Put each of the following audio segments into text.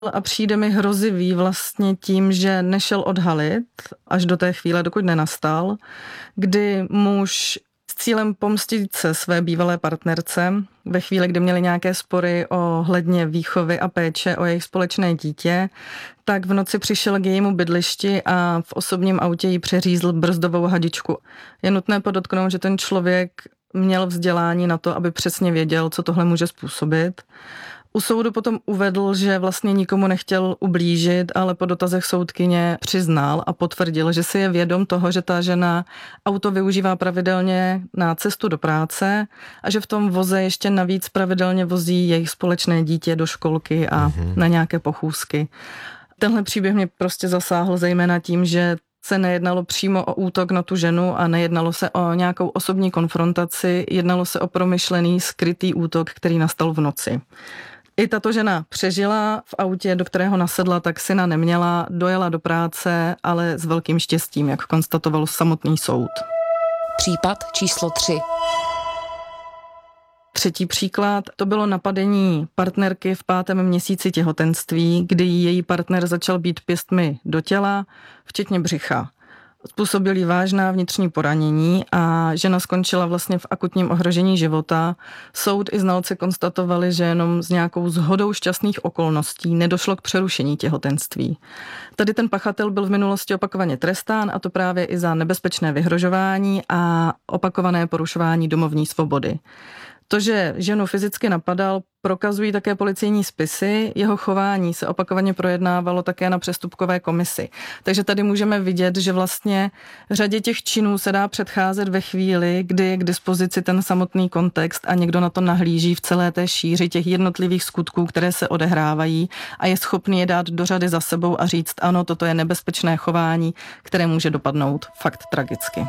A přijde mi hrozivý vlastně tím, že nešel odhalit až do té chvíle, dokud nenastal, kdy muž s cílem pomstit se své bývalé partnerce ve chvíli, kdy měli nějaké spory ohledně výchovy a péče o jejich společné dítě, tak v noci přišel k jejímu bydlišti a v osobním autě jí přeřízl brzdovou hadičku. Je nutné podotknout, že ten člověk měl vzdělání na to, aby přesně věděl, co tohle může způsobit. U soudu potom uvedl, že vlastně nikomu nechtěl ublížit, ale po dotazech soudkyně přiznal a potvrdil, že si je vědom toho, že ta žena auto využívá pravidelně na cestu do práce a že v tom voze ještě navíc pravidelně vozí jejich společné dítě do školky a na nějaké pochůzky. Tenhle příběh mě prostě zasáhl zejména tím, že se nejednalo přímo o útok na tu ženu a nejednalo se o nějakou osobní konfrontaci, jednalo se o promyšlený, skrytý útok, který nastal v noci. I tato žena přežila v autě, do kterého nasedla, tak syna neměla, dojela do práce, ale s velkým štěstím, jak konstatoval samotný soud. Případ číslo 3. Třetí příklad, to bylo napadení partnerky v 5. měsíci těhotenství, kdy její partner začal bít pěstmi do těla, včetně břicha. Způsobil jí vážná vnitřní poranění a žena skončila vlastně v akutním ohrožení života. Soud i znalci konstatovali, že jenom s nějakou shodou šťastných okolností nedošlo k přerušení těhotenství. Tady ten pachatel byl v minulosti opakovaně trestán, a to právě i za nebezpečné vyhrožování a opakované porušování domovní svobody. To, že ženu fyzicky napadal, prokazují také policejní spisy, jeho chování se opakovaně projednávalo také na přestupkové komisi. Takže tady můžeme vidět, že vlastně řadě těch činů se dá předcházet ve chvíli, kdy je k dispozici ten samotný kontext a někdo na to nahlíží v celé té šíři těch jednotlivých skutků, které se odehrávají a je schopný je dát do řady za sebou a říct, ano, toto je nebezpečné chování, které může dopadnout fakt tragicky.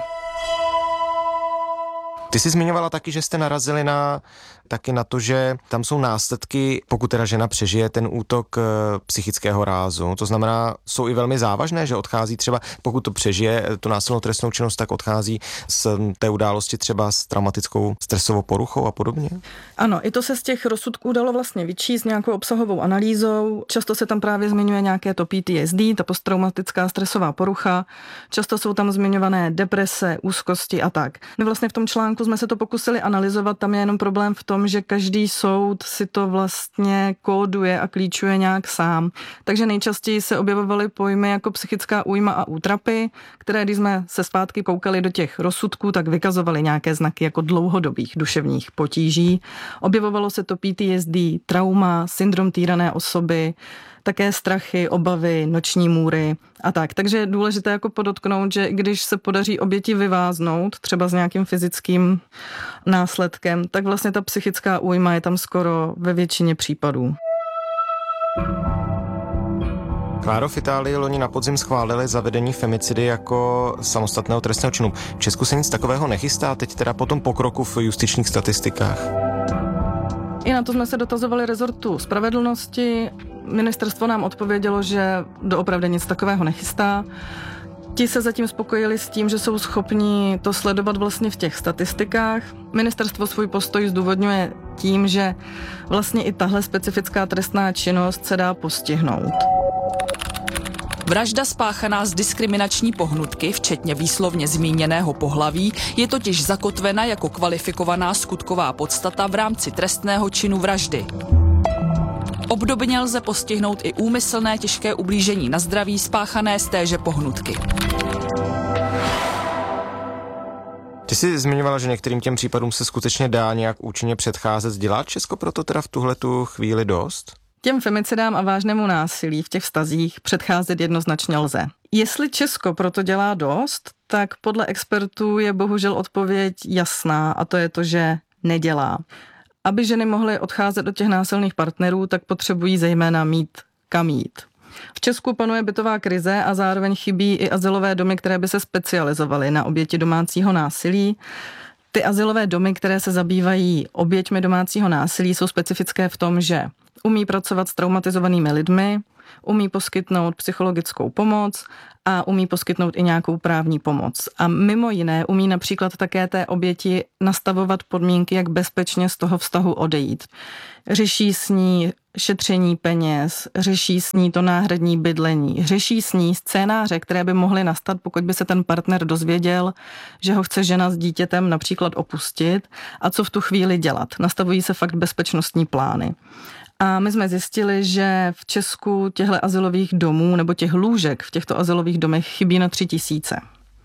Ty jsi zmiňovala taky, že jste narazili taky na to, že tam jsou následky, pokud teda žena přežije ten útok psychického rázu. To znamená, jsou i velmi závažné, že odchází třeba, pokud to přežije tu násilnou trestnou činnost, tak odchází z té události třeba s traumatickou stresovou poruchou a podobně? Ano, i to se z těch rozsudků dalo vlastně vyčíst nějakou obsahovou analýzou. Často se tam právě zmiňuje nějaké to PTSD, ta posttraumatická stresová porucha. Často jsou tam zmiňované deprese, úzkosti a tak. My vlastně v tom článku jsme se to pokusili analyzovat, tam je jenom problém v tom, že každý soud si to vlastně kóduje a klíčuje nějak sám. Takže nejčastěji se objevovaly pojmy jako psychická újma a útrapy, které, když jsme se zpátky koukali do těch rozsudků, tak vykazovaly nějaké znaky jako dlouhodobých duševních potíží. Objevovalo se to PTSD, trauma, syndrom týrané osoby, také strachy, obavy, noční můry a tak. Takže je důležité jako podotknout, že když se podaří oběti vyváznout, třeba s nějakým fyzickým následkem, tak vlastně ta psychická újma je tam skoro ve většině případů. Kláro, v Itálii loni na podzim schválili zavedení femicidy jako samostatného trestného činu. V Česku se nic takového nechystá, teď teda po tom pokroku v justičních statistikách. I na to jsme se dotazovali rezortu spravedlnosti. Ministerstvo nám odpovědělo, že doopravdy nic takového nechystá. Ti se zatím spokojili s tím, že jsou schopni to sledovat vlastně v těch statistikách. Ministerstvo svůj postoj zdůvodňuje tím, že vlastně i tahle specifická trestná činnost se dá postihnout. Vražda spáchaná z diskriminační pohnutky, včetně výslovně zmíněného pohlaví, je totiž zakotvena jako kvalifikovaná skutková podstata v rámci trestného činu vraždy. Obdobně lze postihnout i úmyslné těžké ublížení na zdraví spáchané z téže pohnutky. Ty jsi zmiňovala, že některým těm případům se skutečně dá nějak účinně předcházet. Dělá Česko proto teda v tuhletu chvíli dost? Těm femicidám a vážnému násilí v těch vztazích předcházet jednoznačně lze. Jestli Česko proto dělá dost, tak podle expertů je bohužel odpověď jasná, a to je to, že nedělá. Aby ženy mohly odcházet od těch násilných partnerů, tak potřebují zejména mít kam jít. V Česku panuje bytová krize a zároveň chybí i azylové domy, které by se specializovaly na oběti domácího násilí. Ty azylové domy, které se zabývají oběťmi domácího násilí, jsou specifické v tom, že umí pracovat s traumatizovanými lidmi, umí poskytnout psychologickou pomoc a umí poskytnout i nějakou právní pomoc. A mimo jiné umí například také té oběti nastavovat podmínky, jak bezpečně z toho vztahu odejít. Řeší s ní šetření peněz, řeší s ní to náhradní bydlení, řeší s ní scénáře, které by mohly nastat, pokud by se ten partner dozvěděl, že ho chce žena s dítětem například opustit a co v tu chvíli dělat. Nastavují se fakt bezpečnostní plány. A my jsme zjistili, že v Česku těchto azylových domů nebo těch lůžek v těchto azylových domech chybí na 3000.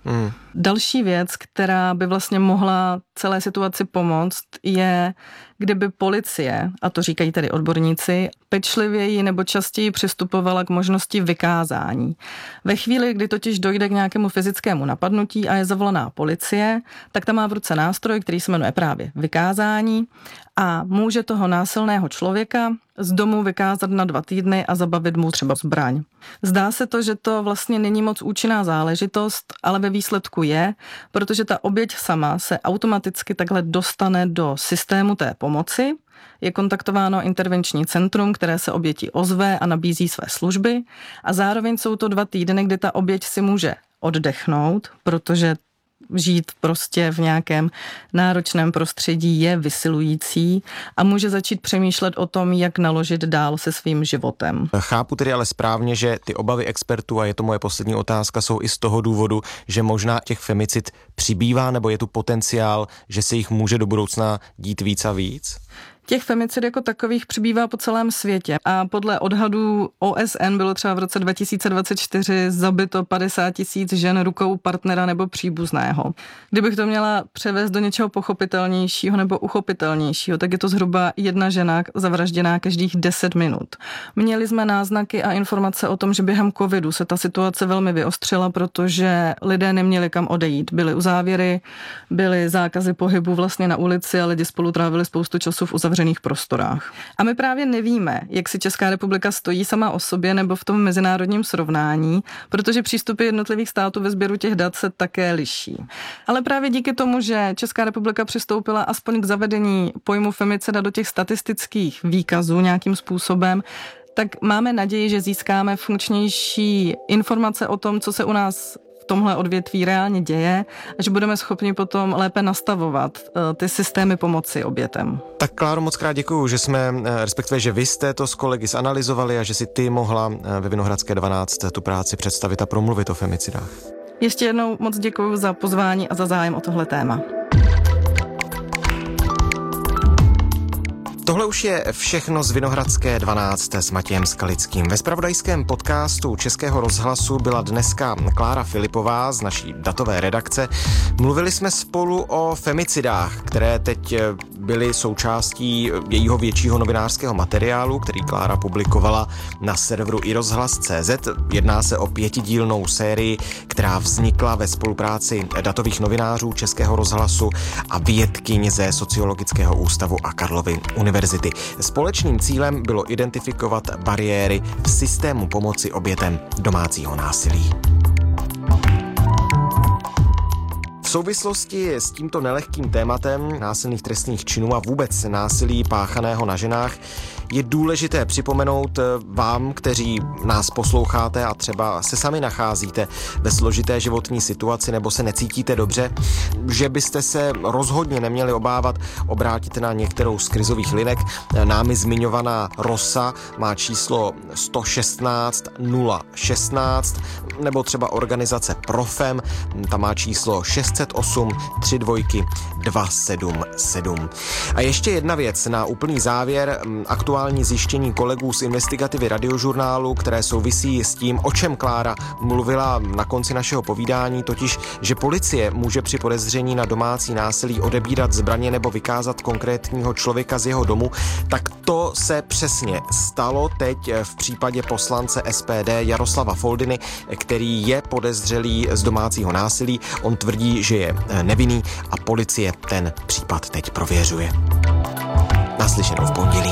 Další věc, která by vlastně mohla celé situaci pomoct, je, kdyby policie, a to říkají tedy odborníci, pečlivěji nebo častěji přistupovala k možnosti vykázání. Ve chvíli, kdy totiž dojde k nějakému fyzickému napadnutí a je zavolaná policie, tak ta má v ruce nástroj, který se jmenuje právě vykázání a může toho násilného člověka z domu vykázat na 2 týdny a zabavit mu třeba zbraň. Zdá se to, že to vlastně není moc účinná záležitost, ale ve výsledku je, protože ta oběť sama se automaticky takhle dostane do systému té pomoci, je kontaktováno intervenční centrum, které se oběti ozve a nabízí své služby a zároveň jsou to 2 týdny, kdy ta oběť si může oddechnout, protože žít prostě v nějakém náročném prostředí je vysilující a může začít přemýšlet o tom, jak naložit dál se svým životem. Chápu tedy ale správně, že ty obavy expertů, a je to moje poslední otázka, jsou i z toho důvodu, že možná těch femicid přibývá, nebo je tu potenciál, že se jich může do budoucna dít víc a víc? Těch femicid jako takových přibývá po celém světě a podle odhadů OSN bylo třeba v roce 2024 zabito 50 000 žen rukou partnera nebo příbuzného. Kdybych to měla převést do něčeho pochopitelnějšího nebo uchopitelnějšího, tak je to zhruba 1 žena zavražděná každých 10 minut. Měli jsme náznaky a informace o tom, že během covidu se ta situace velmi vyostřila, protože lidé neměli kam odejít. Byly uzávěry, byly zákazy pohybu vlastně na ulici a lidi spolu trávili spoustu času v uzavřených prostorách. A my právě nevíme, jak si Česká republika stojí sama o sobě nebo v tom mezinárodním srovnání, protože přístupy jednotlivých států ve sběru těch dat se také liší. Ale právě díky tomu, že Česká republika přistoupila aspoň k zavedení pojmu femicida do těch statistických výkazů nějakým způsobem, tak máme naději, že získáme funkčnější informace o tom, co se u nás v tomhle odvětví reálně děje a že budeme schopni potom lépe nastavovat ty systémy pomoci obětem. Tak Kláro, moc krát děkuju, že jsme, respektive, že vy jste to s kolegy zanalyzovali a že si ty mohla ve Vinohradské 12 tu práci představit a promluvit o femicidách. Ještě jednou moc děkuju za pozvání a za zájem o tohle téma. Tohle už je všechno z Vinohradské 12 s Matějem Skalickým. Ve zpravodajském podcastu Českého rozhlasu byla dneska Klára Filipová z naší datové redakce. Mluvili jsme spolu o femicidách, které teď byly součástí jejího většího novinářského materiálu, který Klára publikovala na serveru iRozhlas.cz. Jedná se o 5dílnou sérii, která vznikla ve spolupráci datových novinářů Českého rozhlasu a vědkyň ze Sociologického ústavu a Karlovy univerzity. Společným cílem bylo identifikovat bariéry v systému pomoci obětem domácího násilí. V souvislosti s tímto nelehkým tématem násilných trestných činů a vůbec násilí páchaného na ženách je důležité připomenout vám, kteří nás posloucháte a třeba se sami nacházíte ve složité životní situaci nebo se necítíte dobře, že byste se rozhodně neměli obávat obrátit na některou z krizových linek. Námi zmiňovaná ROSA má číslo 116 016 nebo třeba organizace Profem, ta má číslo 608 32 277. A ještě jedna věc na úplný závěr, aktuální zjištění kolegů z investigativy Radiožurnálu, které souvisí s tím, o čem Klára mluvila na konci našeho povídání, totiž, že policie může při podezření na domácí násilí odebírat zbraně nebo vykázat konkrétního člověka z jeho domu, tak to se přesně stalo teď v případě poslance SPD Jaroslava Foldyny, který je podezřelý z domácího násilí. On tvrdí, že je nevinný a policie ten případ teď prověřuje. Naslyšenou v pondělí.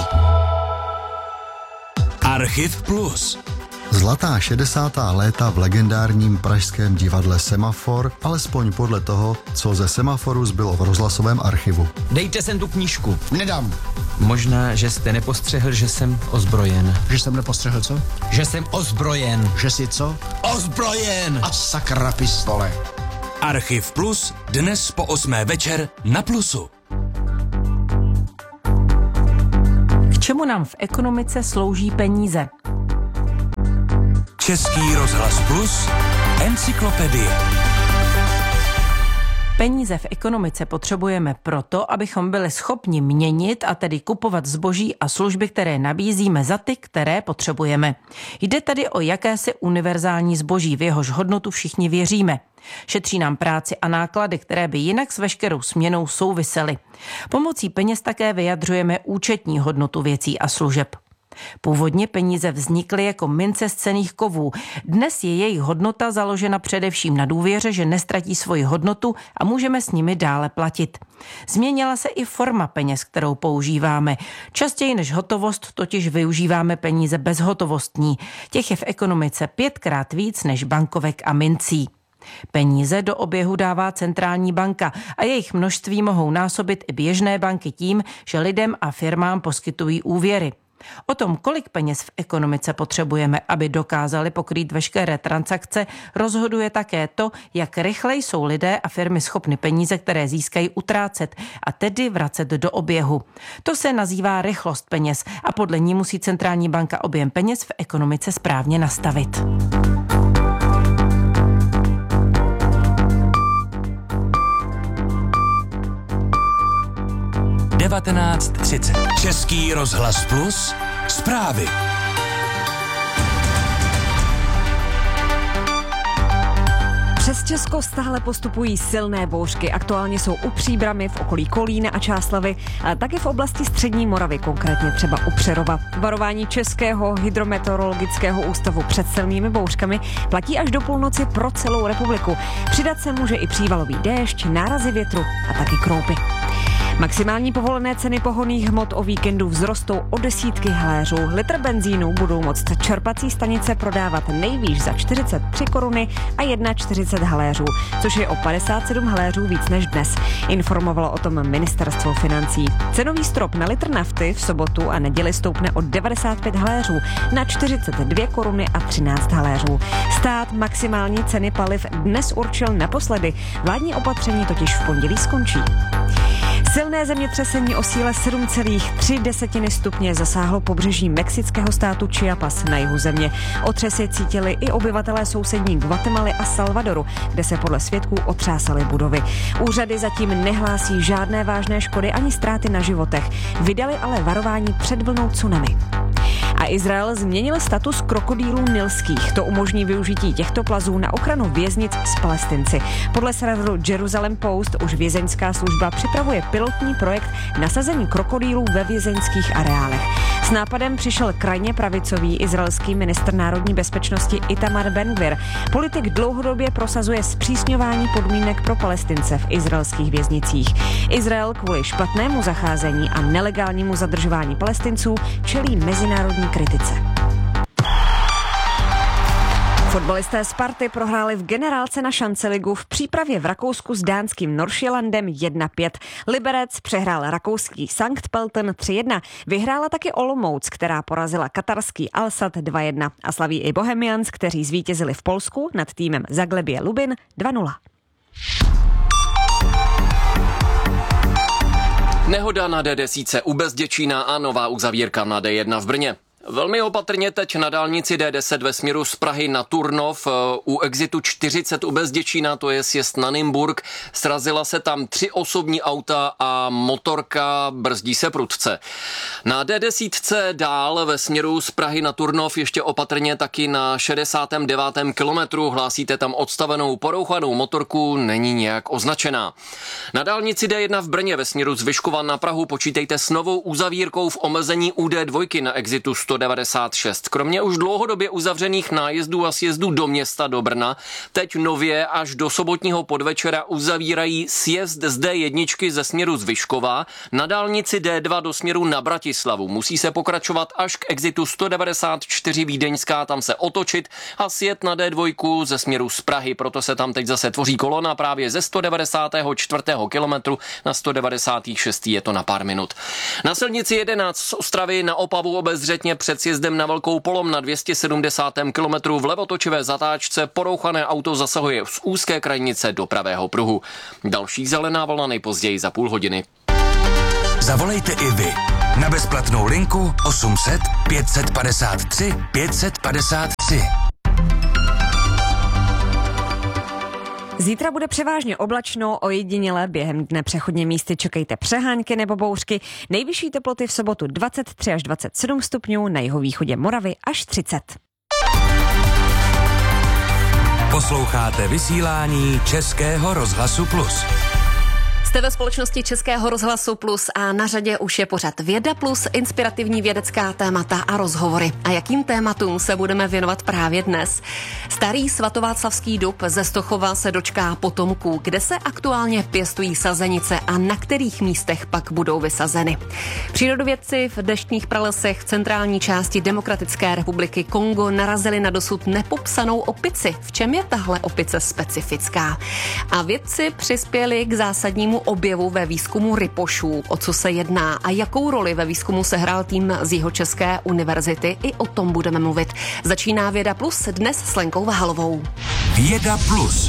Archiv Plus. Zlatá 60. léta v legendárním pražském divadle Semafor, alespoň podle toho, co ze Semaforu zbylo v rozhlasovém archivu. Dejte sem tu knížku. Nedám. Možná, že jste nepostřehl, že jsem ozbrojen. Že jsem nepostřehl co? Že jsem ozbrojen. Že jsi co? Ozbrojen! A sakra pistole. Archiv Plus dnes po 8. večer na Plusu. K čemu nám v ekonomice slouží peníze? Český rozhlas Plus, encyklopedie. Peníze v ekonomice potřebujeme proto, abychom byli schopni měnit a tedy kupovat zboží a služby, které nabízíme za ty, které potřebujeme. Jde tady o jakési univerzální zboží, v jehož hodnotu všichni věříme. Šetří nám práci a náklady, které by jinak s veškerou směnou souvisely. Pomocí peněz také vyjadřujeme účetní hodnotu věcí a služeb. Původně peníze vznikly jako mince z cenných kovů. Dnes je jejich hodnota založena především na důvěře, že nestratí svoji hodnotu a můžeme s nimi dále platit. Změnila se i forma peněz, kterou používáme. Častěji než hotovost totiž využíváme peníze bezhotovostní. Těch je v ekonomice 5krát víc než bankovek a mincí. Peníze do oběhu dává centrální banka a jejich množství mohou násobit i běžné banky tím, že lidem a firmám poskytují úvěry. O tom, kolik peněz v ekonomice potřebujeme, aby dokázali pokrýt veškeré transakce, rozhoduje také to, jak rychle jsou lidé a firmy schopny peníze, které získají, utrácet a tedy vracet do oběhu. To se nazývá rychlost peněz a podle ní musí centrální banka objem peněz v ekonomice správně nastavit. Český rozhlas Plus, zprávy. Přes Česko stále postupují silné bouřky. Aktuálně jsou u Příbrami, v okolí Kolína a Čáslavi, ale taky v oblasti střední Moravy, konkrétně třeba u Přerova. Varování Českého hydrometeorologického ústavu před silnými bouřkami platí až do půlnoci pro celou republiku. Přidat se může i přívalový déšť, nárazy větru a taky kroupy. Maximální povolené ceny pohonných hmot o víkendu vzrostou o desítky haléřů. Litr benzínu budou moct čerpací stanice prodávat nejvýš za 43 koruny a 41 haléřů, což je o 57 haléřů víc než dnes. Informovalo o tom ministerstvo financí. Cenový strop na litr nafty v sobotu a neděli stoupne o 95 haléřů na 42 koruny a 13 haléřů. Stát maximální ceny paliv dnes určil naposledy. Vládní opatření totiž v pondělí skončí. Silné zemětřesení o síle 7,3 stupně zasáhlo pobřeží mexického státu Chiapas na jihu země. Otřesy cítili i obyvatelé sousední Guatemaly a Salvadoru, kde se podle svědků otřásaly budovy. Úřady zatím nehlásí žádné vážné škody ani ztráty na životech. Vydali ale varování před vlnou tsunami. A Izrael změnil status krokodýlů nilských. To umožní využití těchto plazů na ochranu věznic s Palestinci. Podle serveru Jerusalem Post už vězeňská služba připravuje pilotní projekt nasazení krokodýlů ve vězeňských areálech. S nápadem přišel krajně pravicový izraelský ministr národní bezpečnosti Itamar Ben-Gvir. Politik dlouhodobě prosazuje zpřísňování podmínek pro Palestince v izraelských věznicích. Izrael kvůli špatnému zacházení a nelegálnímu zadržování Palestinců čelí mezinárodní kritice. Fotbalisté Sparty prohráli v generálce na šanceligu v přípravě v Rakousku s dánským Nordsjællandem 1-5. Liberec přehrál rakouský Sankt Pölten 3-1. Vyhrála taky Olomouc, která porazila katarský Al-Sadd 2-1. A slaví i Bohemians, kteří zvítězili v Polsku nad týmem Zaglebie Lubin 2-0. Nehoda na D10 u Bezděčína a nová uzavírka na D1 v Brně. Velmi opatrně teď na dálnici D10 ve směru z Prahy na Turnov u exitu 40 u Bezděčína, to je sjezd na Nymburk. Srazila se tam 3 osobní auta a motorka, brzdí se prudce. Na D10 dál ve směru z Prahy na Turnov ještě opatrně taky na 69. kilometru. Hlásíte tam odstavenou porouchanou motorku, není nějak označená. Na dálnici D1 v Brně ve směru z Vyškova na Prahu počítejte s novou uzavírkou v omezení UD2 na exitu 100 196. Kromě už dlouhodobě uzavřených nájezdů a sjezdů do města do Brna, teď nově až do sobotního podvečera uzavírají sjezd z D1 ze směru Zvyškova na dálnici D2 do směru na Bratislavu. Musí se pokračovat až k exitu 194 Vídeňská, tam se otočit a sjet na D2 ze směru z Prahy, proto se tam teď zase tvoří kolona právě ze 194. kilometru na 196. je to na pár minut. Na silnici 11 z Ostravy na Opavu obezřetně před sjezdem na Velkou Polom na 270. kilometru v levotočivé zatáčce porouchané auto zasahuje z úzké krajnice do pravého pruhu. Další zelená vlna nejpozději za půl hodiny. Zavolejte i vy na bezplatnou linku 800 553 553. Zítra bude převážně oblačno, ojediněle během dne přechodně místy čekejte přehánky nebo bouřky. Nejvyšší teploty v sobotu 23 až 27 stupňů, na jihovýchodě Moravy až 30. Posloucháte vysílání Českého rozhlasu Plus. Jste ve společnosti Českého rozhlasu Plus a na řadě už je pořad Věda Plus, inspirativní vědecká témata a rozhovory. A jakým tématům se budeme věnovat právě dnes? Starý svatováclavský dub ze Stochova se dočká potomků, kde se aktuálně pěstují sazenice a na kterých místech pak budou vysazeny. Přírodovědci v deštných pralesech v centrální části Demokratické republiky Kongo narazili na dosud nepopsanou opici. V čem je tahle opice specifická? A vědci přispěli k zásadnímu objevu ve výzkumu rypošů. O co se jedná a jakou roli ve výzkumu sehrál tým z Jihočeské univerzity, i o tom budeme mluvit. Začíná Věda Plus dnes s Lenkou Vahalovou. Věda Plus.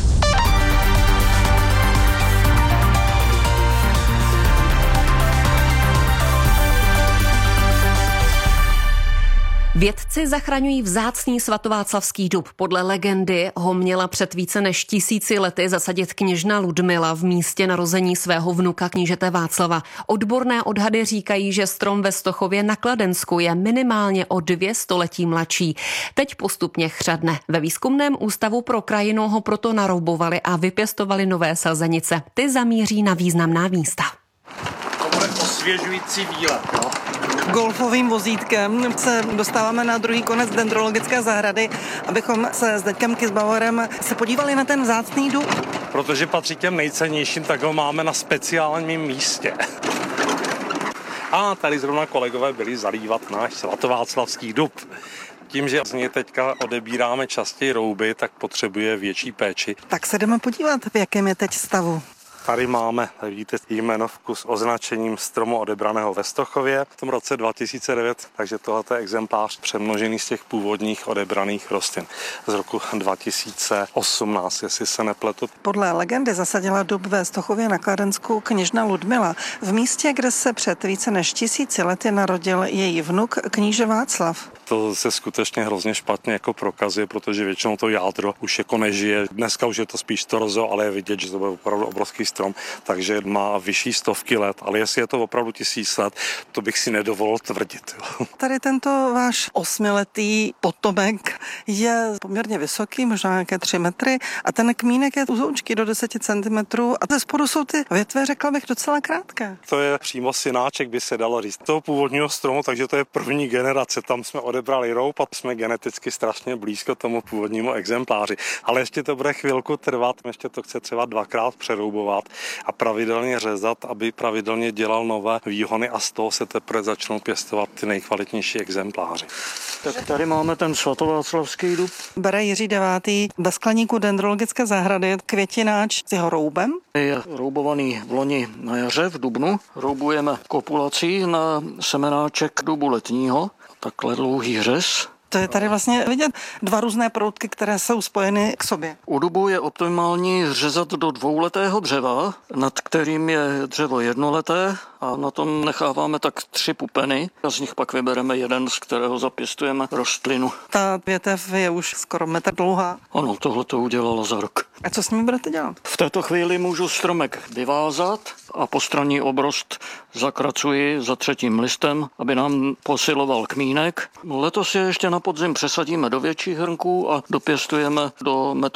Vědci zachraňují vzácný svatováclavský dub. Podle legendy ho měla před více než 1000 lety zasadit kněžna Ludmila v místě narození svého vnuka knížete Václava. Odborné odhady říkají, že strom ve Stochově na Kladensku je minimálně o 2 století mladší. Teď postupně chřadne. Ve výzkumném ústavu pro krajinu ho proto naroubovali a vypěstovali nové sazenice. Ty zamíří na významná místa. To bude osvěžující výlet, no. Golfovým vozítkem se dostáváme na druhý konec dendrologické zahrady, abychom se s Deďkem Kisbauerem se podívali na ten vzácný dub. Protože patří těm nejcennějším, tak ho máme na speciálním místě. A tady zrovna kolegové byli zalívat náš svatováclavský dub. Tím, že z něj teďka odebíráme častěji rouby, tak potřebuje větší péči. Tak se jdeme podívat, v jakém je teď stavu. Tady máme, vidíte, jmenovku s označením stromu odebraného ve Stochově v tom roce 2009, takže tohle je exemplář přemnožený z těch původních odebraných rostlin z roku 2018, jestli se nepletu. Podle legendy zasadila dub ve Stochově na Kladensku kněžna Ludmila, v místě, kde se před více než 1000 lety narodil její vnuk kníže Václav. To se skutečně hrozně špatně jako prokazuje, protože většinou to jádro už jako nežije. Dneska už je to spíš torzo, ale je vidět, že to byl opravdu obrovský strom, takže má vyšší stovky let, ale jestli je to opravdu 1000 let, to bych si nedovolil tvrdit. Tady tento váš 8letý potomek je poměrně vysoký, možná nějaké 3 metry a ten kmínek je uzoučky do 10 cm a ze spodu jsou ty větve, řekla bych, docela krátké. To je přímo synáček, by se dalo říct, toho původního stromu, takže to je první generace, tam jsme odebrali roub a jsme geneticky strašně blízko tomu původnímu exempláři. Ale ještě to bude chvilku trvat, ještě to chce třeba 2krát přeroubovat a pravidelně řezat, aby pravidelně dělal nové výhony a z toho se teprve začnou pěstovat ty nejkvalitnější exempláři. Tak tady máme ten svatováclavský dub. Bere Jiří 9. ve skleníku dendrologické zahrady květináč s jeho roubem. Je roubovaný v loni na jaře v dubnu. Roubujeme kopulací na semenáček dubu letního. Takhle dlouhý řez. To je tady vlastně vidět 2 různé proutky, které jsou spojeny k sobě. U dubu je optimální řezat do 2letého dřeva, nad kterým je dřevo 1leté a na tom necháváme tak 3 pupeny a z nich pak vybereme jeden, z kterého zapěstujeme rostlinu. Ta větev je už skoro metr dlouhá. Ano, tohle to udělalo za rok. A co s nimi budete dělat? V této chvíli můžu stromek vyvázat a postranní obrost zakracuji za 3. listem, aby nám posiloval kmínek. Letos je ještě na podzim přesadíme do větších hrnků a dopěstujeme do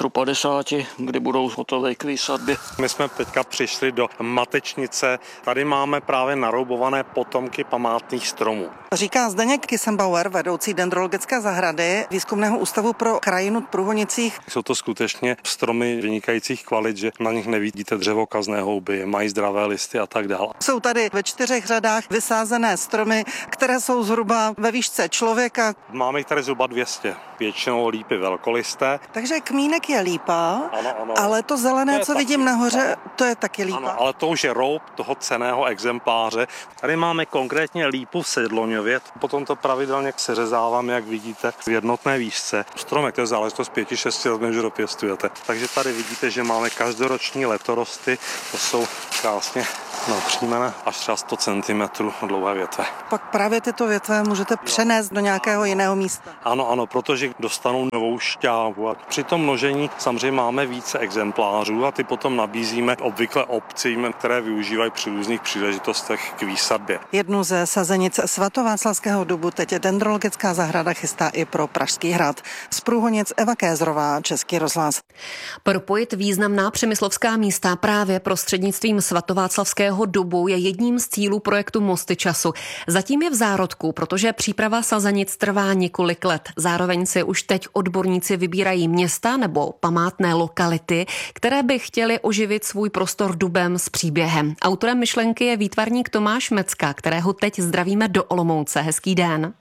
1,50 m, kdy budou hotové k výsadbě. My jsme teďka přišli do matečnice. Tady máme právě naroubované potomky památných stromů. Říká Zdeněk Kissenbauer, vedoucí dendrologické zahrady Výzkumného ústavu pro krajinu v Průhonicích. Jsou to skutečně stromy vynikajících kvalit, že na nich nevidíte dřevokazné houby, mají zdravé listy a tak dále. Jsou tady ve 4 řadách vysázené stromy, které jsou zhruba ve výšce člověka. Máme jich tady zhruba 200, většinou lípy velkolisté. Takže kmínek je lípa, ano. ale to zelené, to co vidím nahoře, to je taky lípa. Ano, ale to už je roub toho cenného exempláře. Tady máme konkrétně lípu v Sedloňově, potom to pravidelně seřezáváme, jak vidíte, v jednotné výšce. Stromek, to je záležitost 5-6 let, než ho dopěstujete. Takže tady vidíte, že máme každoroční letorosty, to jsou krásně napřímené až třeba 100 cm dlouhé větve. Pak právě tyto větve můžete přenést do nějakého jiného místa. Ano, protože dostanou novou šťávu. A při tom množení samozřejmě máme více exemplářů a ty potom nabízíme obvykle obcím, které využívají při různých příležitostech k výsadbě. Jednu ze sazenic svatováclavského dubu teď dendrologická zahrada chystá i pro Pražský hrad. Z Průhonic Eva Kézrová, Český rozhlas. Propojit významná přemyslovská místa právě prostřednictvím svatováclavského dubu je jedním z cílů projektu Mosty času. Zatím je v zárodku, protože příprava sazenic trvá několik let. Zároveň si už teď odborníci vybírají města nebo památné lokality, které by chtěly oživit svůj prostor dubem s příběhem. Autorem myšlenky je výtvarník Tomáš Mecka, kterého teď zdravíme do Olomouce. Hezký den.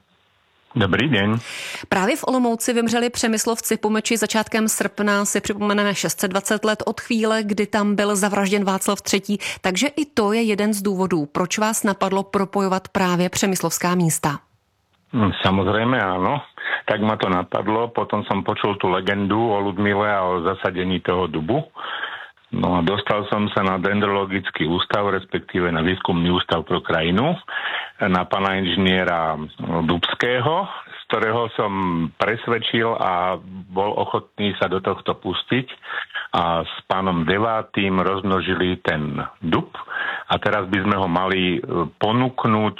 Dobrý den. Právě v Olomouci vymřeli přemyslovci Pomeči začátkem srpna, si připomeneme 620 let od chvíle, kdy tam byl zavražděn Václav III. Takže i to je jeden z důvodů, proč vás napadlo propojovat právě přemyslovská místa. Samozrejme áno, tak ma to napadlo, potom som počul tú legendu o Ludmile a o zasadení toho dubu. No a dostal som sa na dendrologický ústav, respektíve na výskumný ústav pro krajinu, na pana inžiniera Dubského, z ktorého som presvedčil a bol ochotný sa do tohto pustiť. A s pánom Devátým rozmnožili ten dub a teraz by sme ho mali ponúknuť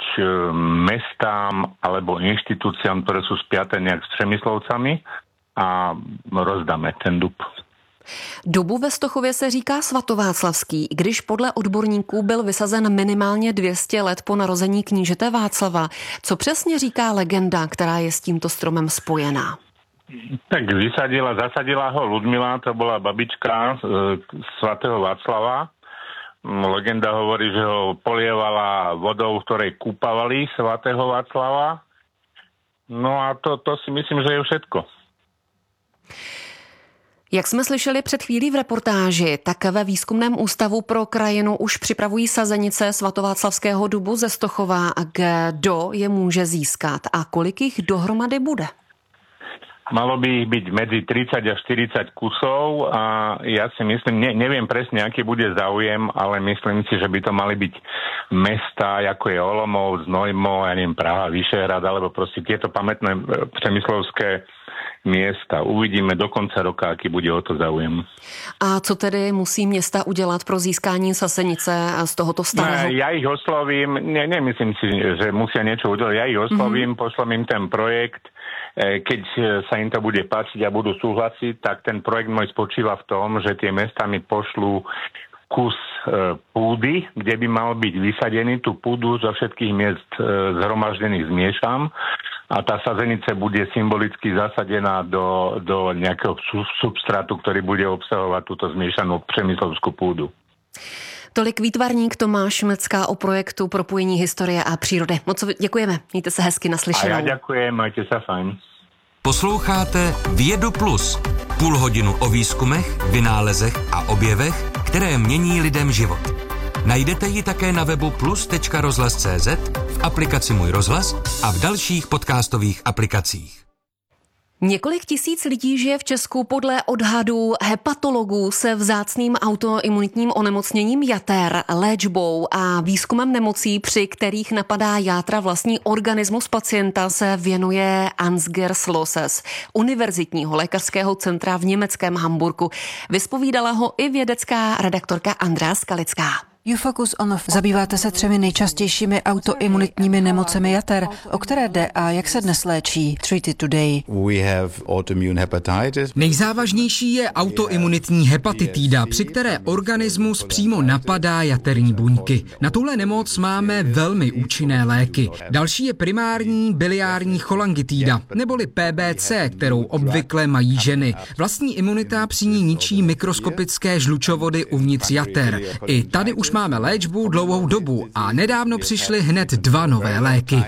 mestám alebo inštitúciám, ktoré sú spiaté nejak s Přemyslovcami a rozdáme ten dub. Dubu ve Stochově se říká svatováclavský, když podle odborníků byl vysazen minimálně 200 let po narození knížete Václava. Co přesně říká legenda, která je s tímto stromem spojená? Tak zasadila ho Ludmila, to bola babička svätého Václava. Legenda hovorí, že ho polievala vodou, v ktorej kúpavali svätého Václava. No a to si myslím, že je všetko. Jak jsme slyšeli před chvílí v reportáži, tak ve Výzkumném ústavu pro krajinu už připravují sazenice svatováclavského dubu ze Stochova. Kdo je může získat a kolik jich dohromady bude? Malo by ich byť medzi 30 a 40 kusov a ja si myslím, neviem presne, aký bude záujem, ale myslím si, že by to mali byť mesta, ako je Olomouc, Znojmo, ja neviem, Praha, Vyšehrad, alebo proste tieto pamätné přemyslovské miesta. Uvidíme do konca roka, aký bude o to záujem. A co tedy musí města udělat pro získání sazenice z tohoto starého? Ja ich oslovím, nemyslím si, že musia niečo udělat, ja ich oslovím, pošlem im ten projekt. Keď sa im to bude páčiť a budú súhlasiť, tak ten projekt môj spočíva v tom, že tie mesta mi pošlú kus púdy, kde by mal byť vysadený. Tú púdu zo všetkých miest zhromaždených zmiešam a tá sazenice bude symbolicky zasadená do nejakého substrátu, ktorý bude obsahovať túto zmiešanú přemyslovskú púdu. Tolik výtvarník Tomáš Mecka o projektu Propojení historie a přírody. Moc děkujeme, mějte se hezky, naslyšenou. A já děkuji, majte se fajn. Posloucháte Vědu Plus, půl hodinu o výzkumech, vynálezech a objevech, které mění lidem život. Najdete ji také na webu plus.rozhlas.cz, v aplikaci Můj rozhlas a v dalších podcastových aplikacích. Několik tisíc lidí žije v Česku podle odhadů hepatologů se vzácným autoimunitním onemocněním jater, léčbou a výzkumem nemocí, při kterých napadá játra vlastní organismus pacienta, se věnuje Ansgar Sloses, Univerzitního lékařského centra v německém Hamburku. Vyspovídala ho i vědecká redaktorka Andrea Skalická. You focus on. Zabýváte se 3 nejčastějšími autoimunitními nemocemi jater. O které jde a jak se dnes léčí? Treated today. Nejzávažnější je autoimunitní hepatitída, při které organismus přímo napadá jaterní buňky. Na tuhle nemoc máme velmi účinné léky. Další je primární biliární cholangitída, neboli PBC, kterou obvykle mají ženy. Vlastní imunita při ní ničí mikroskopické žlučovody uvnitř jater. I tady už máme léčbu dlouhou dobu a nedávno přišly hned 2 nové léky.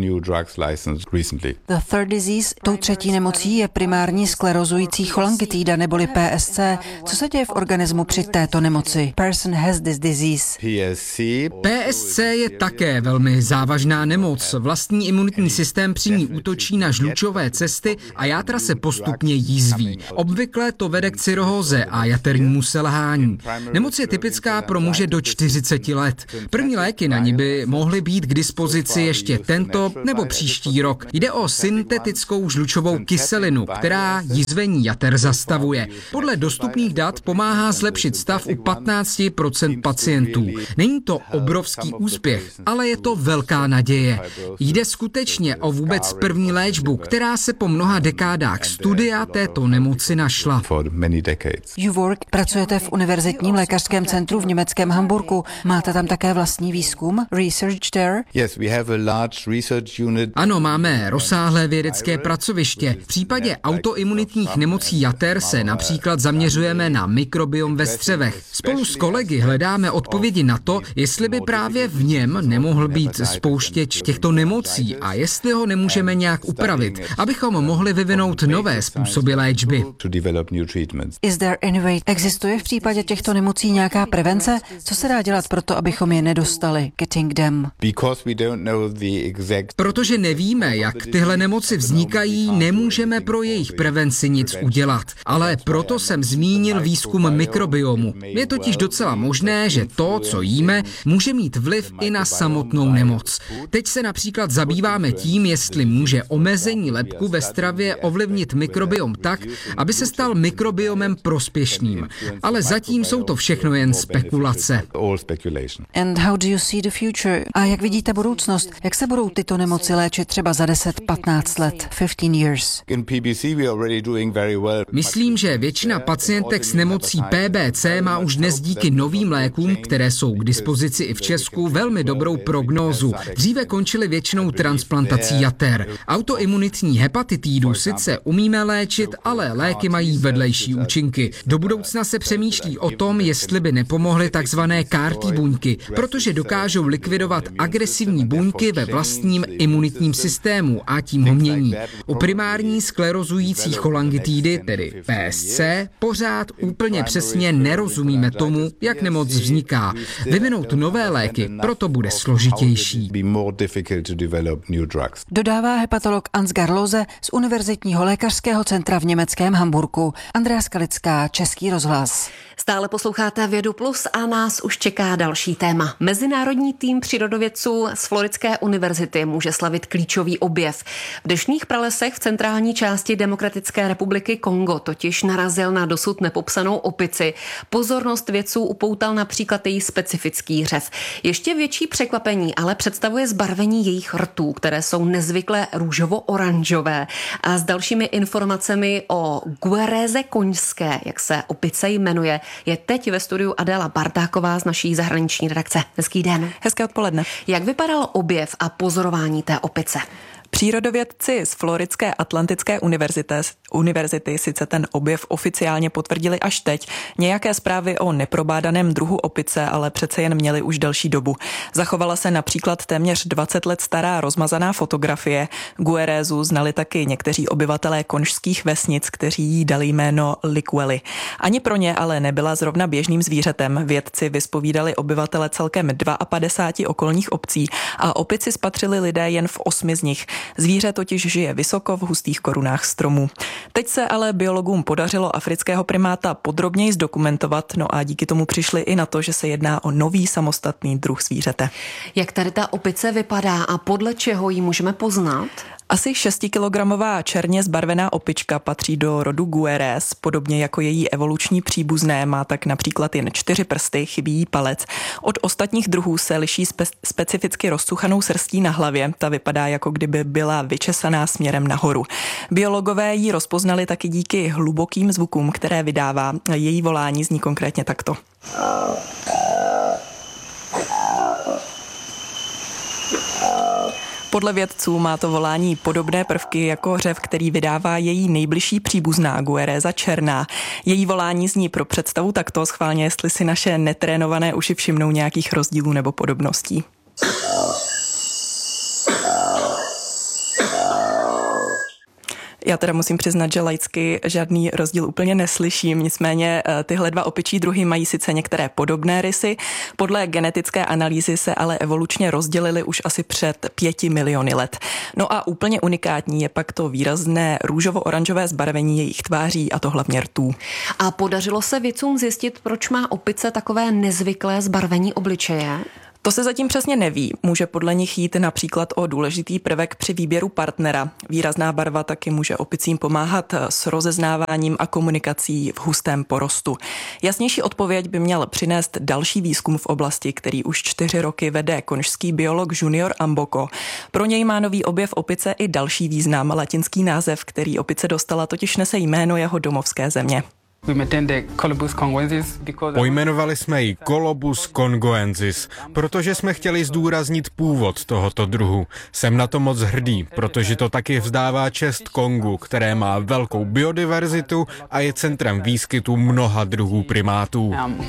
The third disease, tou 3. nemocí je primární sklerozující cholangitída neboli PSC. Co se děje v organismu při této nemoci? Person has this disease. PSC je také velmi závažná nemoc. Vlastní imunitní systém při ní útočí na žlučové cesty a játra se postupně jízví. Obvykle to vede k cirhóze a jaternímu selhání. Nemoc je typická pro muže do 40 let. První léky na ní by mohly být k dispozici ještě tento nebo příští rok. Jde o syntetickou žlučovou kyselinu, která jízvení jater zastavuje. Podle dostupných dat pomáhá zlepšit stav u 15% pacientů. Není to obrovský úspěch, ale je to velká naděje. Jde skutečně o vůbec první léčbu, která se po mnoha dekádách studia této nemoci našla. You work, pracujete v Univerzitním lékařském centru v německém Hamburku. Máte tam také vlastní výzkum? Research there? Ano, máme rozsáhlé vědecké pracoviště. V případě autoimunitních nemocí jater se například zaměřujeme na mikrobiom ve střevech. Spolu s kolegy hledáme odpovědi na to, jestli by právě v něm nemohl být spouštěč těchto nemocí a jestli ho nemůžeme nějak upravit, abychom mohli vyvinout nové způsoby léčby. Is there any way? Existuje v případě těchto nemocí nějaká prevence? Co se dá dělat pro to, abychom je nedostali? Getting them. Protože nevíme, jak tyhle nemoci vznikají, nemůžeme pro jejich prevenci nic udělat. Ale proto jsem zmínil výzkum mikrobiomu. Je totiž docela možné, že to, co jíme, může mít vliv i na samotnou nemoc. Teď se například zabýváme tím, jestli může omezení lepku ve stravě ovlivnit mikrobiom tak, aby se stal mikrobiomem prospěšným. Ale zatím jsou to všechno jen spekulace. And how do you see the future? A jak vidíte budoucnost? Jak se budou tyto nemoci léčit třeba za 10-15 let, 15 years? Myslím, že většina pacientek s nemocí PBC má už dnes díky novým lékům, které jsou k dispozici i v Česku, velmi dobrou prognózu. Dříve končily většinou transplantací jater. Autoimunitní hepatitídu sice umíme léčit, ale léky mají vedlejší účinky. Do budoucna se přemýšlí o tom, jestli by nepomohly takzvané CAR-T buňky, protože dokážou likvidovat agresivní buňky ve vlastním imunitním systému a tím ho mění. U primární sklerozující cholangitídy, tedy PSC, pořád úplně přesně nerozumíme tomu, jak nemoc vzniká. Vyvinout nové léky proto bude složitější. Dodává hepatolog Ansgar Lose z Univerzitního lékařského centra v německém Hamburku. Andrea Skalická, Český rozhlas. Stále posloucháte Vědu Plus a nás už čeká další téma. Mezinárodní tým přírodovědců z Floridské univerzity může slavit klíčový objev. V deštných pralesech v centrální části Demokratické republiky Kongo totiž narazil na dosud nepopsanou opici. Pozornost vědců upoutal například její specifický řev. Ještě větší překvapení ale představuje zbarvení jejich rtů, které jsou nezvykle růžovo-oranžové. A s dalšími informacemi o gueréze koňské, jak se opice jmenuje, je teď ve studiu Adéla Bardáková z naší zahraniční redakce. Hezký den. Hezké odpoledne. Jak vypadal objev a pozorování té opice? Přírodovědci z Floridské atlantické univerzity sice ten objev oficiálně potvrdili až teď. Nějaké zprávy o neprobádaném druhu opice ale přece jen měly už delší dobu. Zachovala se například téměř 20 let stará rozmazaná fotografie. Guerézu znali taky někteří obyvatelé konžských vesnic, kteří jí dali jméno Likweli. Ani pro ně ale nebyla zrovna běžným zvířetem. Vědci vyspovídali obyvatele celkem 52 okolních obcí a opici spatřili lidé jen v 8 z nich. Zvíře totiž žije vysoko v hustých korunách stromů. Teď se ale biologům podařilo afrického primáta podrobněji zdokumentovat, no a díky tomu přišli i na to, že se jedná o nový samostatný druh zvířete. Jak tady ta opice vypadá a podle čeho ji můžeme poznat? Asi 6kilogramová černě zbarvená opička patří do rodu Gueres, podobně jako její evoluční příbuzné, má tak například jen 4 prsty, chybí jí palec. Od ostatních druhů se liší specificky rozcuchanou srstí na hlavě, ta vypadá jako kdyby byla vyčesaná směrem nahoru. Biologové ji rozpoznali taky díky hlubokým zvukům, které vydává. Její volání zní konkrétně takto. Podle vědců má to volání podobné prvky jako řev, který vydává její nejbližší příbuzná Guereza černá. Její volání zní pro představu takto, schválně, jestli si naše netrénované uši všimnou nějakých rozdílů nebo podobností. Já teda musím přiznat, že laicky žádný rozdíl úplně neslyším, nicméně tyhle dva opičí druhy mají sice některé podobné rysy, podle genetické analýzy se ale evolučně rozdělily už asi před 5 miliony let. No a úplně unikátní je pak to výrazné růžovo-oranžové zbarvení jejich tváří, a to hlavně rtů. A podařilo se vědcům zjistit, proč má opice takové nezvyklé zbarvení obličeje? To se zatím přesně neví. Může podle nich jít například o důležitý prvek při výběru partnera. Výrazná barva taky může opicím pomáhat s rozeznáváním a komunikací v hustém porostu. Jasnější odpověď by měl přinést další výzkum v oblasti, který už 4 roky vede konžský biolog Junior Amboko. Pro něj má nový objev opice i další význam. Latinský název, který opice dostala, totiž nese jméno jeho domovské země. Pojmenovali jsme ji Colobus congoensis, protože jsme chtěli zdůraznit původ tohoto druhu. Jsem na to moc hrdý, protože to taky vzdává čest Kongu, které má velkou biodiverzitu a je centrem výskytu mnoha druhů primátů.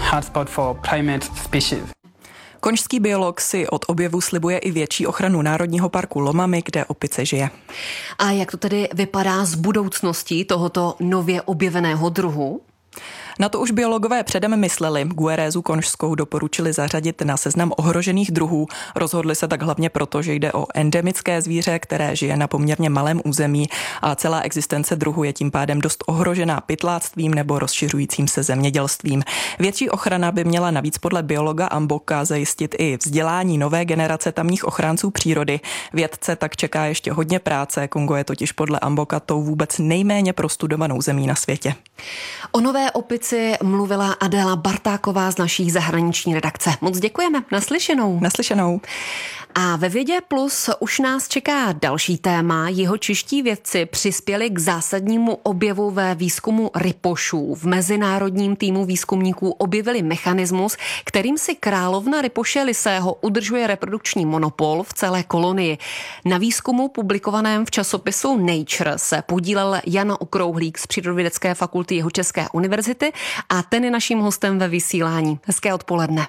Konžský biolog si od objevu slibuje i větší ochranu Národního parku Lomami, kde opice žije. A jak to tedy vypadá s budoucností tohoto nově objeveného druhu? Na to už biologové předem mysleli. Guerezu konžskou doporučili zařadit na seznam ohrožených druhů. Rozhodli se tak hlavně proto, že jde o endemické zvíře, které žije na poměrně malém území a celá existence druhu je tím pádem dost ohrožená pytláctvím nebo rozšiřujícím se zemědělstvím. Větší ochrana by měla navíc podle biologa Amboka zajistit i vzdělání nové generace tamních ochránců přírody. Vědce tak čeká ještě hodně práce. Kongo je totiž podle Amboka tou vůbec nejméně prostudovanou zemí na světě. O nové opici mluvila Adéla Bartáková z naší zahraniční redakce. Moc děkujeme. Naslyšenou. Naslyšenou. A ve Vědě Plus už nás čeká další téma. Jihočeští vědci přispěli k zásadnímu objevu ve výzkumu rypošů. V mezinárodním týmu výzkumníků objevili mechanismus, kterým si královna rypoše lysého udržuje reprodukční monopol v celé kolonii. Na výzkumu publikovaném v časopisu Nature se podílel Jan Okrouhlík z Přírodovědecké fakulty Jihočeské univerzity a ten je naším hostem ve vysílání. Hezké odpoledne.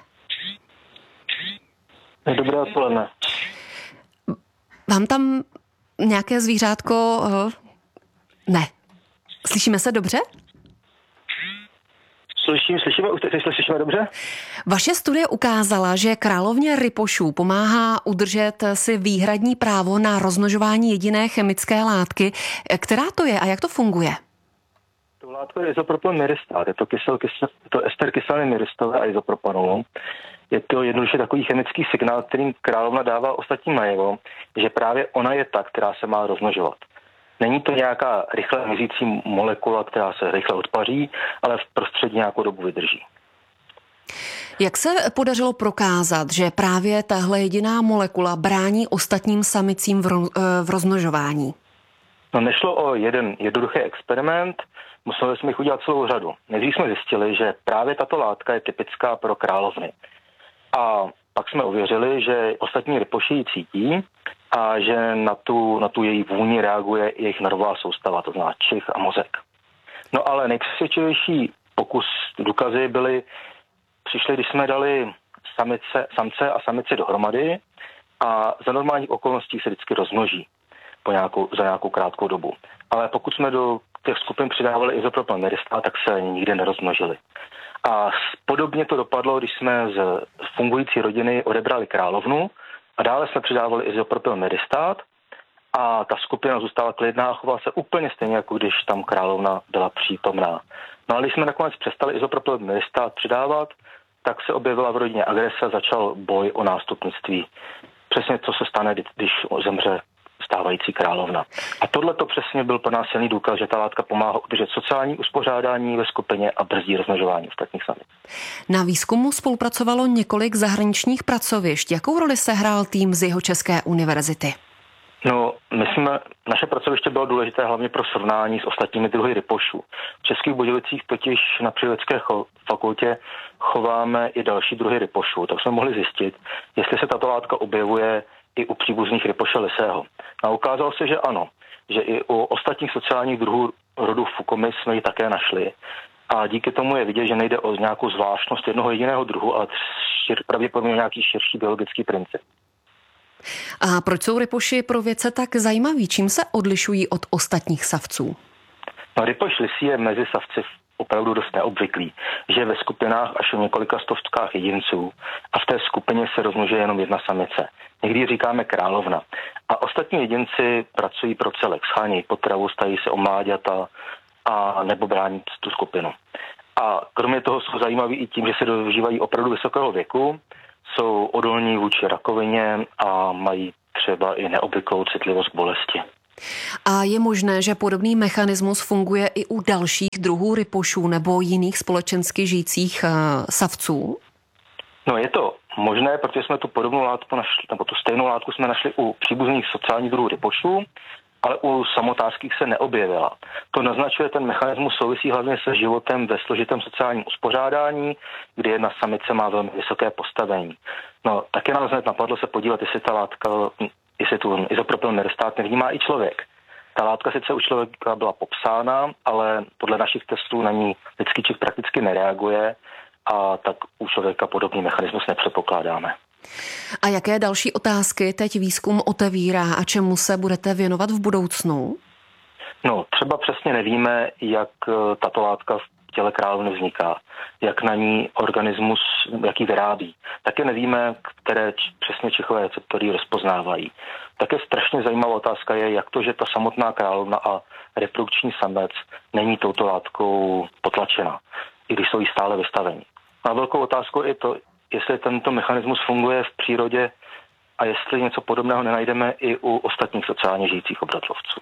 Dobré odpoledne. Vám tam nějaké zvířátko? Ne. Slyšíme se dobře? Slyšíme dobře? Vaše studie ukázala, že královně rypošů pomáhá udržet si výhradní právo na rozmnožování jediné chemické látky. Která to je a jak to funguje? To látko je izopropyl myristát. Je to ester kyseliny myristové a izopropanolu. Je to jednoduše takový chemický signál, kterým královna dává ostatním najevo, že právě ona je ta, která se má rozmnožovat. Není to nějaká rychle mizící molekula, která se rychle odpaří, ale v prostředí nějakou dobu vydrží. Jak se podařilo prokázat, že právě tahle jediná molekula brání ostatním samicím v rozmnožování? No, nešlo o jeden jednoduchý experiment, museli jsme jich udělat celou řadu. Nejdřív jsme zjistili, že právě tato látka je typická pro královny. A pak jsme ověřili, že ostatní rypoši ji cítí a že na tu její vůni reaguje jejich nervová soustava, to znamená čich a mozek. No ale nejpřesvědčivější důkazy přišly, když jsme dali samce a samici dohromady a za normálních okolností se vždycky rozmnoží za nějakou krátkou dobu. Ale pokud jsme do těch skupin přidávali izopropyl myristát, tak se nikdy nerozmnožili. A podobně to dopadlo, když jsme z fungující rodiny odebrali královnu a dále jsme přidávali izopropyl myristát a ta skupina zůstala klidná a chovala se úplně stejně, jako když tam královna byla přítomná. No a když jsme nakonec přestali izopropylový listát přidávat, tak se objevila v rodině agrese, začal boj o nástupnictví. Přesně co se stane, když zemře stávající královna. A tohle to přesně byl pro nás silný důkaz, že ta látka pomáhá udržet sociální uspořádání ve skupině a brzdí rozmnožování ostatních samic. Na výzkumu spolupracovalo několik zahraničních pracovišť. Jakou roli sehrál tým z Jihočeské univerzity? No, naše pracoviště bylo důležité hlavně pro srovnání s ostatními druhy rypošů. V Českých Budějovicích totiž na Přírodovědecké fakultě chováme i další druhy rypošů, tak jsme mohli zjistit, jestli se tato látka objevuje i u příbuzných rypoše lisého. A ukázalo se, že ano, že i u ostatních sociálních druhů rodu Fucomis jsme ji také našli. A díky tomu je vidět, že nejde o nějakou zvláštnost jednoho jediného druhu, ale pravděpodobně nějaký širší biologický princip. A proč jsou rypoši pro vědce tak zajímaví? Čím se odlišují od ostatních savců? No, rypoš lisý je mezi savci opravdu dost neobvyklý, že ve skupinách až o několika stovkách jedinců a v té skupině se rozmnožuje jenom jedna samice. Někdy říkáme královna. A ostatní jedinci pracují pro celek, shánějí potravu, stají se o mláďata a nebo brání tu skupinu. A kromě toho jsou zajímaví i tím, že se dožívají opravdu vysokého věku, jsou odolní vůči rakovině a mají třeba i neobvyklou citlivost k bolesti. A je možné, že podobný mechanismus funguje i u dalších druhů rypošů nebo jiných společensky žijících savců? No, je to možné, protože jsme tu podobnou látku našli, nebo tu stejnou látku jsme našli u příbuzných sociálních druhů rypošů, ale u samotářských se neobjevila. To naznačuje, ten mechanismus souvisí hlavně se životem ve složitém sociálním uspořádání, kdy jedna samice má velmi vysoké postavení. No, taky nás hned napadlo se podívat, jestli ta látka, jestli tu izopropyl listát nevnímá i člověk. Ta látka sice u člověka byla popsána, ale podle našich testů na ní lidský čich prakticky nereaguje a tak u člověka podobný mechanismus nepředpokládáme. A jaké další otázky teď výzkum otevírá a čemu se budete věnovat v budoucnu? No, třeba přesně nevíme, jak tato látka v těle královny vzniká, jak na ní organismus, jak ji vyrábí. Také nevíme, které přesně čichové receptory rozpoznávají. Také strašně zajímavá otázka je, jak to, že ta samotná královna a reprodukční samec není touto látkou potlačena, i když jsou jí stále vystaveni. A velkou otázkou je to, jestli tento mechanismus funguje v přírodě a jestli něco podobného nenajdeme i u ostatních sociálně žijících obratlovců.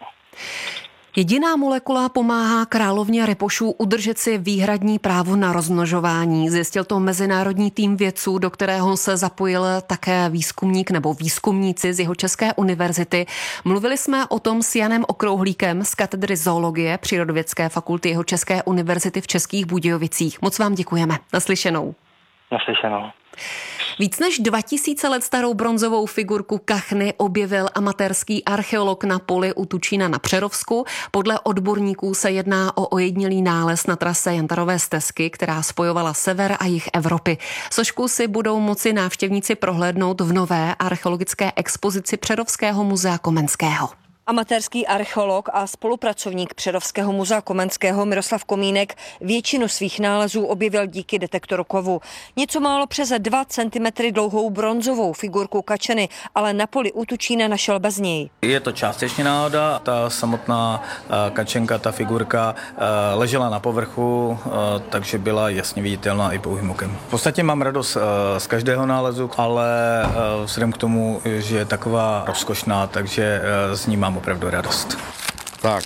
Jediná molekula pomáhá královně rypošů udržet si výhradní právo na rozmnožování. Zjistil to mezinárodní tým vědců, do kterého se zapojil také výzkumník nebo výzkumníci z Jihočeské univerzity. Mluvili jsme o tom s Janem Okrouhlíkem z katedry zoologie Přírodovědecké fakulty Jihočeské univerzity v Českých Budějovicích. Moc vám děkujeme. Naslyšenou. Naslyšenou. Víc než 2000 let starou bronzovou figurku kachny objevil amatérský archeolog na poli u Tučína na Přerovsku. Podle odborníků se jedná o ojedinělý nález na trase Jantarové stezky, která spojovala sever a jih Evropy. Sošku si budou moci návštěvníci prohlédnout v nové archeologické expozici Přerovského muzea Komenského. Amatérský archeolog a spolupracovník Přerovského muzea Komenského Miroslav Komínek většinu svých nálezů objevil díky detektoru kovu. Něco málo přes 2 cm dlouhou bronzovou figurku kačeny, ale na poli u Tučína našel bez něj. Je to částečně náhoda, ta samotná kačenka, ta figurka ležela na povrchu, takže byla jasně viditelná i pouhým okem. V podstatě mám radost z každého nálezu, ale vzhledem k tomu, že je taková rozkošná, takže z ní mám opravdu radost. Tak.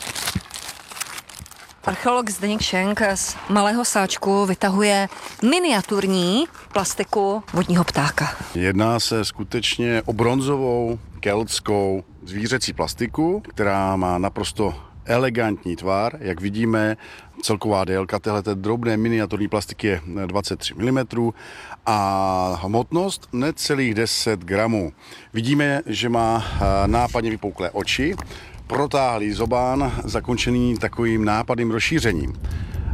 Archeolog Zdeněk Šenk z malého sáčku vytahuje miniaturní plastiku vodního ptáka. Jedná se skutečně o bronzovou keltskou zvířecí plastiku, která má naprosto elegantní tvar. Jak vidíme, celková délka téhleté drobné miniaturní plastiky je 23 mm a hmotnost necelých 10 gramů. Vidíme, že má nápadně vypouklé oči, protáhlý zobán zakončený takovým nápadným rozšířením.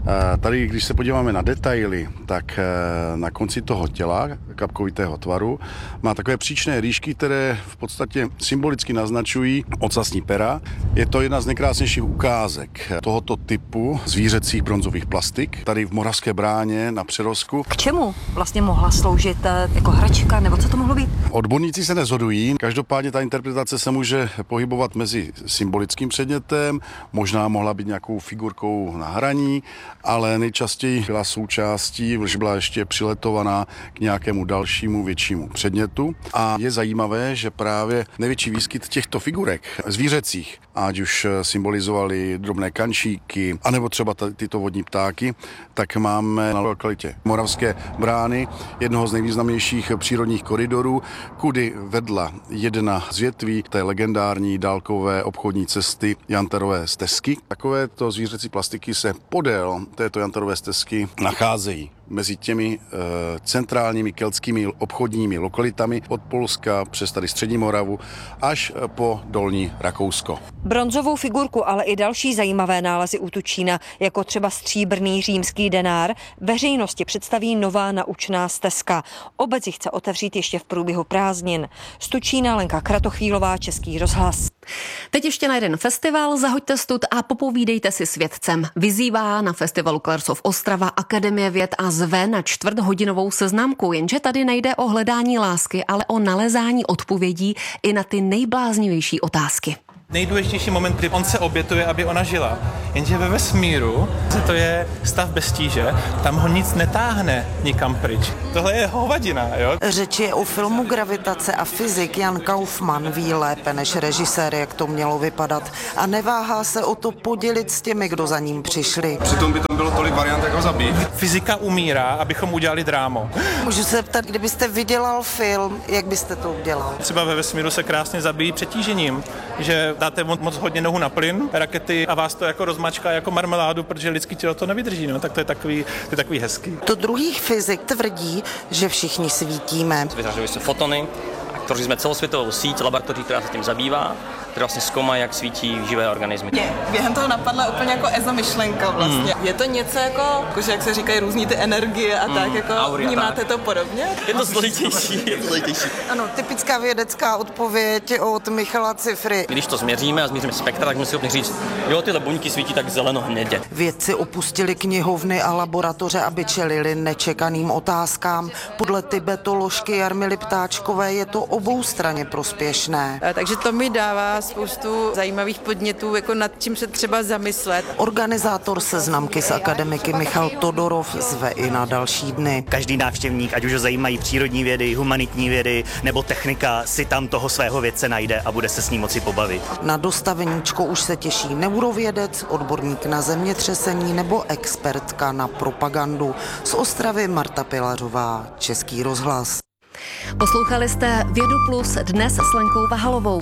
Tady, když se podíváme na detaily, tak na konci toho těla, kapkovitého tvaru, má takové příčné rýžky, které v podstatě symbolicky naznačují ocasní pera. Je to jedna z nejkrásnějších ukázek tohoto typu zvířecích bronzových plastik, tady v Moravské Bráně na Přerovsku. K čemu vlastně mohla sloužit, jako hračka, nebo co to mohlo být? Odborníci se neshodují, každopádně ta interpretace se může pohybovat mezi symbolickým předmětem, možná mohla být nějakou figurkou na hraní, ale nejčastěji byla součástí, když byla ještě přiletovaná k nějakému dalšímu většímu předmětu. A je zajímavé, že právě největší výskyt těchto figurek zvířecích, ať už symbolizovali drobné kančíky, anebo třeba tyto vodní ptáky, tak máme na lokalitě Moravské Brány jednoho z nejvýznamnějších přírodních koridorů, kudy vedla jedna z větví té legendární dálkové obchodní cesty Jantarové stezky. Takovéto zvířecí plastiky se podél této Jantarové stezky nacházejí mezi těmi centrálními keltskými obchodními lokalitami od Polska přes tady střední Moravu až po dolní Rakousko. Bronzovou figurku, ale i další zajímavé nálezy u Tučína, jako třeba stříbrný římský denár, veřejnosti představí nová naučná stezka. Obec ji chce otevřít ještě v průběhu prázdnin. Z Tučína Lenka Kratochvílová, Český rozhlas. Teď ještě na jeden festival, zahoďte stud a popovídejte si s vědcem. Vyzývá na festivalu Klersov Ostrava Akademie věd a zve na 4hodinovou seznamku, jenže tady nejde o hledání lásky, ale o nalezání odpovědí i na ty nejbláznivější otázky. Nejdůležitější moment, kdy on se obětuje, aby ona žila. Jenže ve vesmíru, to je stav bez tíže, tam ho nic netáhne nikam pryč. Tohle je hovadina, jo? Řeč je o filmu Gravitace a fyzik Jan Kaufmann ví lépe než režisér, jak to mělo vypadat. A neváhá se o to podělit s těmi, kdo za ním přišli. Přitom by tam bylo tolik variant, jak ho zabít. Fyzika umírá, abychom udělali drámo. Můžu se ptat, kdybyste vydělal film, jak byste to udělal? Třeba ve vesmíru se krásně zabíjí přetížením, že dáte moc hodně nohu na plyn, rakety a vás to jako rozmačká jako marmeládu, protože lidský tělo to nevydrží, no, tak to je takový hezký. To druhých fyzik tvrdí, že všichni svítíme. Vytvářeli jsme fotony, tvořili jsme celosvětovou síť laboratoří, která se tím zabývá, která vlastně zkoumají, jak svítí živé organismy. Během toho napadla úplně jako EZO myšlenka vlastně. Je to něco jako že jak se říkají různý ty energie a tak, jako aury, vnímáte to podobně? Je to složitější. Ano, typická vědecká odpověď od Michala Cifry. Když to změříme a změříme spektra, tak musíme říct, jo, tyhle buňky svítí tak zeleno-hnědě. Vědci opustili knihovny a laboratoře, aby čelili nečekaným otázkám. Podle tibetoložky Jarmily Ptáčkové je to oboustranně prospěšné. Takže to mi dává spoustu zajímavých podnětů, jako nad čím se třeba zamyslet. Organizátor seznamky s akademiky Michal Todorov zve i na další dny. Každý návštěvník, ať už ho zajímají přírodní vědy, humanitní vědy nebo technika, si tam toho svého vědce najde a bude se s ním moci pobavit. Na dostaveníčko už se těší neurovědec, odborník na zemětřesení nebo expertka na propagandu. Z Ostravy Marta Pilařová, Český rozhlas. Poslouchali jste Vědu Plus dnes s Lenkou Vahalovou.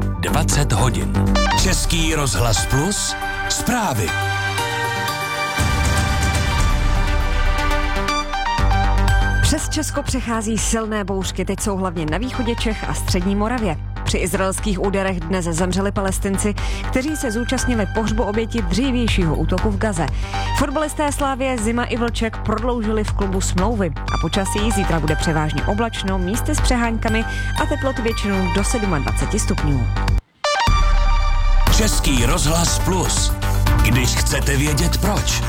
20 hodin. Český rozhlas Plus. Zprávy. Přes Česko přechází silné bouřky, teď jsou hlavně na východě Čech a střední Moravě. Při izraelských úderech dnes zemřeli Palestinci, kteří se zúčastnili pohřbu oběti dřívějšího útoku v Gaze. Fotbalisté Slavie Zima i Vlček prodloužili v klubu smlouvy a počasí zítra bude převážně oblačno, místy s přeháňkami a teploty většinou do 27 stupňů. Český rozhlas Plus. Když chcete vědět proč.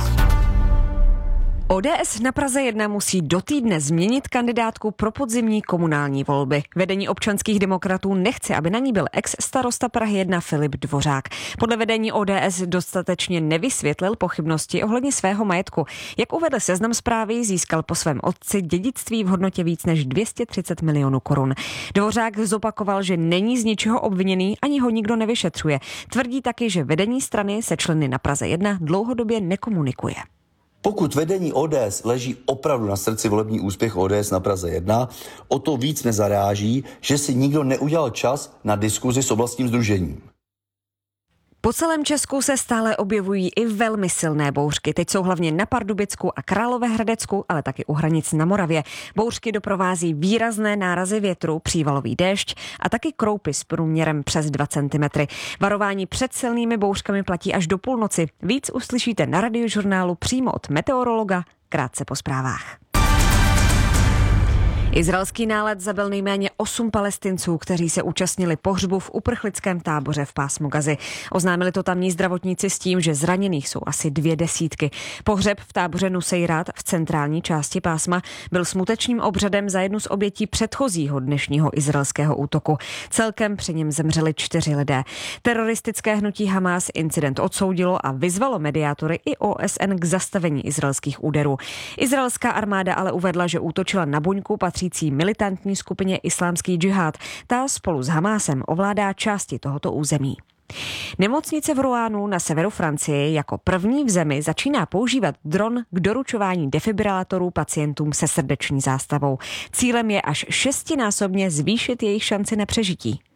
ODS na Praze 1 musí do týdne změnit kandidátku pro podzimní komunální volby. Vedení občanských demokratů nechce, aby na ní byl ex-starosta Prahy 1 Filip Dvořák. Podle vedení ODS dostatečně nevysvětlil pochybnosti ohledně svého majetku. Jak uvedl Seznam Zprávy, získal po svém otci dědictví v hodnotě víc než 230 milionů korun. Dvořák zopakoval, že není z ničeho obviněný, ani ho nikdo nevyšetřuje. Tvrdí taky, že vedení strany se členy na Praze 1 dlouhodobě nekomunikuje. Pokud vedení ODS leží opravdu na srdci volební úspěch ODS na Praze 1, o to víc nezaráží, že si nikdo neudělal čas na diskuzi s oblastním sdružením. Po celém Česku se stále objevují i velmi silné bouřky. Teď jsou hlavně na Pardubicku a Královéhradecku, ale taky u hranic na Moravě. Bouřky doprovází výrazné nárazy větru, přívalový déšť a taky kroupy s průměrem přes 2 cm. Varování před silnými bouřkami platí až do půlnoci. Víc uslyšíte na Radiožurnálu přímo od meteorologa krátce po zprávách. Izraelský nálet zabil nejméně 8 Palestinců, kteří se účastnili pohřbu v uprchlickém táboře v pásmu Gazy. Oznámili to tamní zdravotníci s tím, že zraněných jsou asi 200. Pohřeb v táboře Nusejrat v centrální části pásma byl smutečným obřadem za jednu z obětí předchozího dnešního izraelského útoku. Celkem při něm zemřeli 4 lidé. Teroristické hnutí Hamas incident odsoudilo a vyzvalo mediátory i OSN k zastavení izraelských úderů. Izraelská armáda ale uvedla, že útočila na buňku patřící militantní skupině Islámský džihad. Ta spolu s Hamásem ovládá části tohoto území. Nemocnice v Rouenu na severu Francie jako první v zemi začíná používat dron k doručování defibrilátorů pacientům se srdeční zástavou. Cílem je až 6násobně zvýšit jejich šanci na přežití.